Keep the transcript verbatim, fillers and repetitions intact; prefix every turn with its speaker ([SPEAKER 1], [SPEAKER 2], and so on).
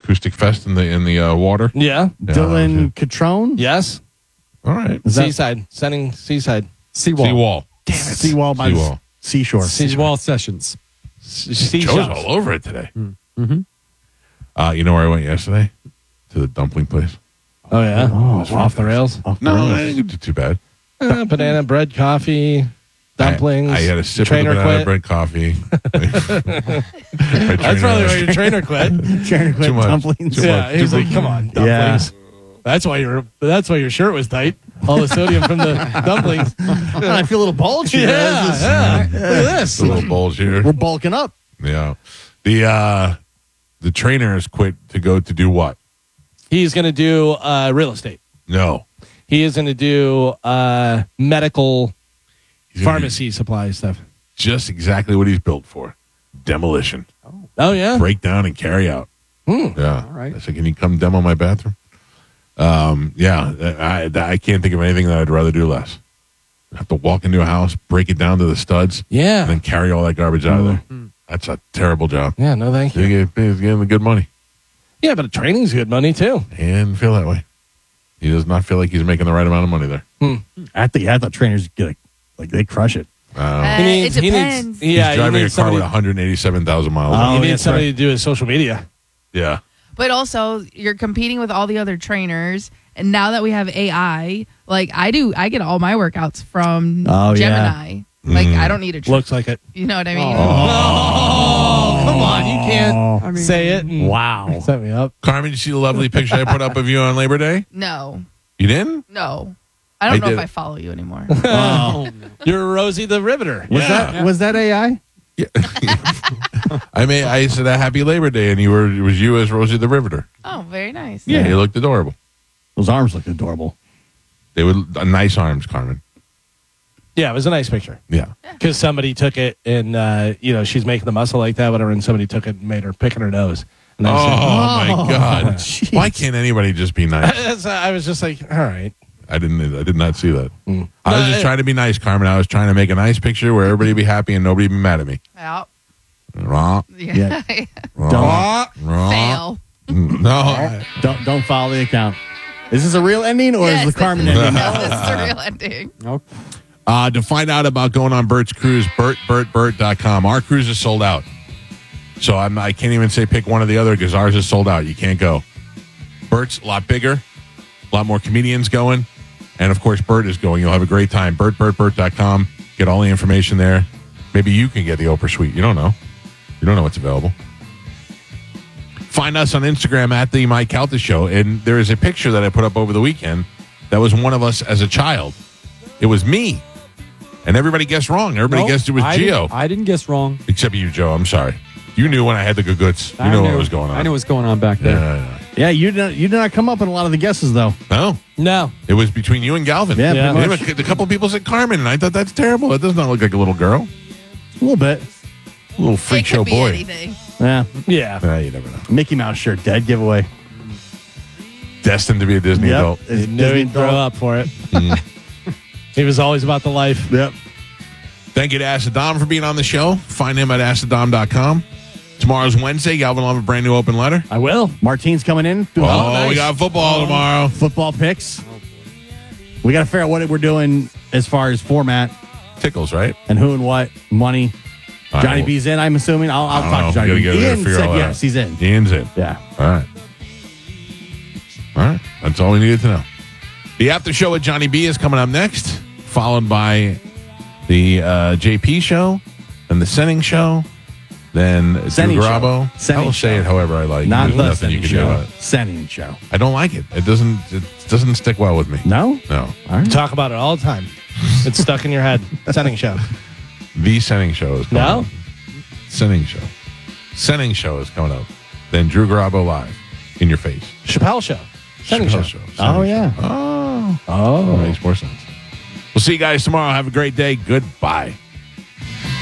[SPEAKER 1] Acoustic Fest in the in the uh, water.
[SPEAKER 2] Yeah.
[SPEAKER 1] Yeah,
[SPEAKER 3] Dylan
[SPEAKER 1] okay.
[SPEAKER 3] Catrone?
[SPEAKER 2] Yes.
[SPEAKER 1] All right.
[SPEAKER 3] Is that-
[SPEAKER 2] Seaside. Sending Seaside.
[SPEAKER 4] Seawall.
[SPEAKER 1] Seawall.
[SPEAKER 3] Damn it. Seawall by
[SPEAKER 1] Seawall.
[SPEAKER 3] the seashore.
[SPEAKER 4] Seawall Sessions.
[SPEAKER 1] Joe's
[SPEAKER 2] Seashells.
[SPEAKER 1] all over it today.
[SPEAKER 4] Mm-hmm.
[SPEAKER 1] Uh, you know where I went yesterday? To the dumpling place.
[SPEAKER 2] Oh, yeah.
[SPEAKER 3] Oh,
[SPEAKER 2] Off the rails.
[SPEAKER 3] Off the
[SPEAKER 1] No,
[SPEAKER 3] rails.
[SPEAKER 1] I didn't do too bad.
[SPEAKER 2] Uh, banana bread, coffee, dumplings.
[SPEAKER 1] I, I had a sip of the
[SPEAKER 2] trainer
[SPEAKER 1] banana
[SPEAKER 2] quit.
[SPEAKER 1] bread coffee.
[SPEAKER 2] That's probably why your trainer quit.
[SPEAKER 3] Sharon quit
[SPEAKER 1] Too much.
[SPEAKER 3] dumplings.
[SPEAKER 1] Too
[SPEAKER 2] Yeah,
[SPEAKER 1] much.
[SPEAKER 2] he was
[SPEAKER 1] Too
[SPEAKER 2] like,
[SPEAKER 1] much.
[SPEAKER 2] "Come on,
[SPEAKER 3] Yeah.
[SPEAKER 2] dumplings." That's why your that's why your shirt was tight. All the sodium from the dumplings.
[SPEAKER 3] I feel a little bulgy.
[SPEAKER 2] Yeah,
[SPEAKER 3] This is-
[SPEAKER 2] yeah. Look at this.
[SPEAKER 1] A little bulge here.
[SPEAKER 3] We're bulking up.
[SPEAKER 1] Yeah. The uh, the trainer has quit to go to do what?
[SPEAKER 2] He's going to do uh, real estate.
[SPEAKER 1] No.
[SPEAKER 2] He is going to do uh, medical
[SPEAKER 1] He's gonna do
[SPEAKER 2] pharmacy supply stuff.
[SPEAKER 1] Just exactly what he's built for. Demolition.
[SPEAKER 2] Oh yeah.
[SPEAKER 1] Break down and carry out.
[SPEAKER 2] Hmm.
[SPEAKER 1] Yeah.
[SPEAKER 4] All right.
[SPEAKER 1] I said, can you come demo my bathroom? Um, yeah. I, I can't think of anything that I'd rather do less. I have to walk into a house, break it down to the studs,
[SPEAKER 2] Yeah.
[SPEAKER 1] and then carry all that garbage out of there. That's a terrible job.
[SPEAKER 2] Yeah. No, thank
[SPEAKER 1] He's
[SPEAKER 2] you.
[SPEAKER 1] getting, he's getting the good money.
[SPEAKER 2] Yeah, but training's good money too.
[SPEAKER 1] And feel that way. He does not feel like he's making the right amount of money there.
[SPEAKER 3] I think I thought trainers get like they crush it.
[SPEAKER 1] Uh,
[SPEAKER 5] Uh,
[SPEAKER 2] He needs.
[SPEAKER 5] it
[SPEAKER 2] He
[SPEAKER 5] depends.
[SPEAKER 2] needs.
[SPEAKER 1] he's
[SPEAKER 2] Yeah.
[SPEAKER 1] driving
[SPEAKER 2] he
[SPEAKER 1] a
[SPEAKER 2] needs
[SPEAKER 1] car
[SPEAKER 2] somebody,
[SPEAKER 1] with one hundred eighty-seven thousand miles. on
[SPEAKER 3] Oh,
[SPEAKER 1] it.
[SPEAKER 2] he needs
[SPEAKER 3] that's
[SPEAKER 2] somebody
[SPEAKER 3] right.
[SPEAKER 2] to do his social media.
[SPEAKER 1] Yeah.
[SPEAKER 5] But also, you're competing with all the other trainers, and now that we have A I, like I do, I get all my workouts from
[SPEAKER 3] Oh, yeah.
[SPEAKER 5] Gemini. Like
[SPEAKER 1] Mm.
[SPEAKER 5] I don't need a tra-
[SPEAKER 2] Looks like it.
[SPEAKER 5] you know what I mean?
[SPEAKER 2] Oh, come on! You can't
[SPEAKER 3] Oh,
[SPEAKER 2] say it. And
[SPEAKER 3] wow.
[SPEAKER 2] set me up.
[SPEAKER 1] Carmen, did you see the lovely picture I put up of you on Labor Day?
[SPEAKER 5] No,
[SPEAKER 1] You didn't?
[SPEAKER 5] no, I don't
[SPEAKER 1] I
[SPEAKER 5] know
[SPEAKER 1] did
[SPEAKER 5] if
[SPEAKER 1] it.
[SPEAKER 5] I follow you anymore.
[SPEAKER 3] Oh.
[SPEAKER 2] You're Rosie the Riveter.
[SPEAKER 3] Was
[SPEAKER 1] Yeah.
[SPEAKER 3] that was that A I?
[SPEAKER 1] I mean, I said a happy Labor Day, and you were it was you as Rosie the Riveter.
[SPEAKER 5] Oh, very nice.
[SPEAKER 1] Yeah, you looked adorable.
[SPEAKER 3] Those arms look adorable.
[SPEAKER 1] They were uh, nice arms, Carmen.
[SPEAKER 2] Yeah, it was a nice picture
[SPEAKER 1] Yeah.
[SPEAKER 2] because somebody took it and uh, you know she's making the muscle like that, whatever, and somebody took it and made her picking her nose. And
[SPEAKER 1] Oh,
[SPEAKER 2] I,
[SPEAKER 1] my God!
[SPEAKER 3] jeez.
[SPEAKER 1] Why can't anybody just be nice?
[SPEAKER 2] said, I was just like, all right.
[SPEAKER 1] I didn't. I did not see that.
[SPEAKER 2] Mm.
[SPEAKER 1] I was
[SPEAKER 2] No,
[SPEAKER 1] just
[SPEAKER 2] it-
[SPEAKER 1] trying to be nice, Carmen. I was trying to make a nice picture where everybody be happy and nobody be mad at me.
[SPEAKER 5] Yeah.
[SPEAKER 1] Wrong.
[SPEAKER 5] Yeah.
[SPEAKER 1] Wrong. Wrong.
[SPEAKER 5] Fail.
[SPEAKER 1] No. I-
[SPEAKER 3] Don't don't follow the account. Is this a real ending or
[SPEAKER 5] Yes,
[SPEAKER 3] is the Carmen
[SPEAKER 5] this is-
[SPEAKER 3] ending?
[SPEAKER 5] no, this is the real ending.
[SPEAKER 4] Nope.
[SPEAKER 1] Uh, to find out about going on Bert's cruise, Bert Bert Bert dot com. Our cruise is sold out. So I'm, I can't even say pick one or the other because ours is sold out. You can't go. Bert's a lot bigger, a lot more comedians going. And, of course, Bert is going. You'll have a great time. Bert Bert Bert dot com. Get all the information there. Maybe you can get the Oprah Suite. You don't know. You don't know what's available. Find us on Instagram at the Mike Calta Show. And there is a picture that I put up over the weekend that was one of us as a child. It was me. And everybody guessed wrong. Everybody
[SPEAKER 4] Nope,
[SPEAKER 1] guessed it was
[SPEAKER 4] I
[SPEAKER 1] Gio.
[SPEAKER 4] Didn't, I didn't guess wrong.
[SPEAKER 1] Except you, Joe. I'm sorry. You knew when I had the good goods. You
[SPEAKER 4] I
[SPEAKER 1] knew
[SPEAKER 4] knew
[SPEAKER 1] what was going on.
[SPEAKER 4] I knew what was going on back there.
[SPEAKER 1] Yeah, yeah.
[SPEAKER 3] Yeah, you did not, you did not come up in a lot of the guesses though.
[SPEAKER 1] No,
[SPEAKER 2] No.
[SPEAKER 1] it was between you and Galvin.
[SPEAKER 3] Yeah,
[SPEAKER 2] Yeah.
[SPEAKER 3] pretty
[SPEAKER 1] Yeah,
[SPEAKER 3] much.
[SPEAKER 1] but a couple people said Carmen, and I thought that's terrible. It does not look like a little girl.
[SPEAKER 3] A little bit.
[SPEAKER 1] A little freak
[SPEAKER 5] it could
[SPEAKER 1] show
[SPEAKER 5] be
[SPEAKER 1] boy.
[SPEAKER 5] anything.
[SPEAKER 3] Yeah.
[SPEAKER 2] Yeah.
[SPEAKER 1] Nah, you never know.
[SPEAKER 3] Mickey Mouse shirt, dead giveaway.
[SPEAKER 1] Destined to be a Disney
[SPEAKER 3] Yep.
[SPEAKER 1] adult.
[SPEAKER 3] It's
[SPEAKER 2] He knew
[SPEAKER 3] Disney
[SPEAKER 2] he'd grow
[SPEAKER 3] adult.
[SPEAKER 2] up for it. He was always about the life.
[SPEAKER 3] Yep.
[SPEAKER 1] Thank you to Asadom for being on the show. Find him at asadom dot com. Tomorrow's Wednesday. Galvin will have a brand new open letter.
[SPEAKER 2] I will.
[SPEAKER 3] Martine's coming in.
[SPEAKER 1] Oh,
[SPEAKER 3] Doing
[SPEAKER 1] we got football tomorrow.
[SPEAKER 3] football picks. We got to figure out what we're doing as far as format
[SPEAKER 1] Tickles, right?
[SPEAKER 3] and who and what money.
[SPEAKER 1] All
[SPEAKER 3] Johnny
[SPEAKER 1] right,
[SPEAKER 3] B's in, I'm assuming. I'll, I'll
[SPEAKER 1] I
[SPEAKER 3] talk
[SPEAKER 1] don't
[SPEAKER 3] to
[SPEAKER 1] know.
[SPEAKER 3] Johnny
[SPEAKER 1] We
[SPEAKER 3] B.
[SPEAKER 1] gotta get there to
[SPEAKER 3] Ian
[SPEAKER 1] figure
[SPEAKER 3] said
[SPEAKER 1] all that
[SPEAKER 3] yes,
[SPEAKER 1] out.
[SPEAKER 3] he's in.
[SPEAKER 1] Ian's in.
[SPEAKER 3] Yeah.
[SPEAKER 1] All right. All right. That's all we needed to know. The after show with Johnny B is coming up next, followed by the uh, J P show and the Senning show. Then
[SPEAKER 3] Senning
[SPEAKER 1] Drew
[SPEAKER 3] show.
[SPEAKER 1] Grabo.
[SPEAKER 3] Senning
[SPEAKER 1] I will say
[SPEAKER 3] show.
[SPEAKER 1] it however I like.
[SPEAKER 3] Not
[SPEAKER 1] There's
[SPEAKER 3] the
[SPEAKER 1] nothing you
[SPEAKER 3] Senning
[SPEAKER 1] can do
[SPEAKER 3] show.
[SPEAKER 1] about it.
[SPEAKER 3] Senning show.
[SPEAKER 1] I don't like it. It doesn't. It doesn't stick well with me.
[SPEAKER 3] No?
[SPEAKER 1] No.
[SPEAKER 3] All right.
[SPEAKER 2] Talk about it all the time. It's stuck in your head. Sending show.
[SPEAKER 1] The Senning show is coming
[SPEAKER 2] No?
[SPEAKER 1] up. Senning show. Senning show is coming up. Then Drew Grabo live in your face.
[SPEAKER 2] Chappelle show. Sending
[SPEAKER 1] Chappelle
[SPEAKER 2] show.
[SPEAKER 1] Senning
[SPEAKER 3] Oh, yeah.
[SPEAKER 1] Oh.
[SPEAKER 3] Oh.
[SPEAKER 1] Makes more sense. We'll see you guys tomorrow. Have a great day. Goodbye.